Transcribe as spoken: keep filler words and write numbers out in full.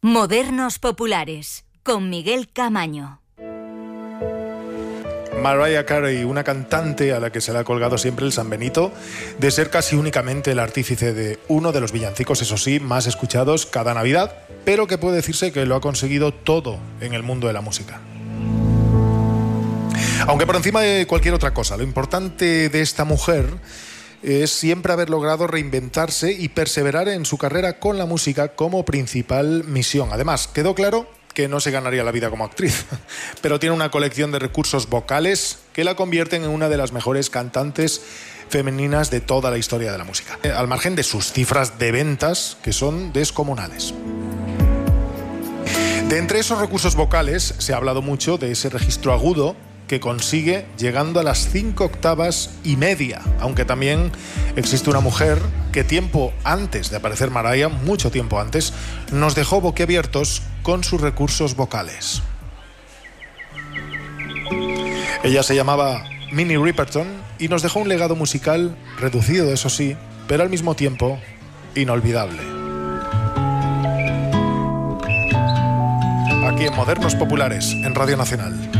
Modernos Populares, con Miguel Camaño. Mariah Carey, una cantante a la que se le ha colgado siempre el San Benito de ser casi únicamente el artífice de uno de los villancicos, eso sí, más escuchados cada Navidad, pero que puede decirse que lo ha conseguido todo en el mundo de la música. Aunque por encima de cualquier otra cosa, lo importante de esta mujer es siempre haber logrado reinventarse y perseverar en su carrera con la música como principal misión. Además, quedó claro que no se ganaría la vida como actriz, pero tiene una colección de recursos vocales que la convierten en una de las mejores cantantes femeninas de toda la historia de la música, al margen de sus cifras de ventas, que son descomunales. De entre esos recursos vocales se ha hablado mucho de ese registro agudo que consigue llegando a las cinco octavas y media, aunque también existe una mujer que tiempo antes de aparecer Mariah, mucho tiempo antes, nos dejó boquiabiertos con sus recursos vocales. Ella se llamaba Minnie Riperton y nos dejó un legado musical reducido, eso sí, pero al mismo tiempo inolvidable. Aquí en Modernos Populares, en Radio Nacional.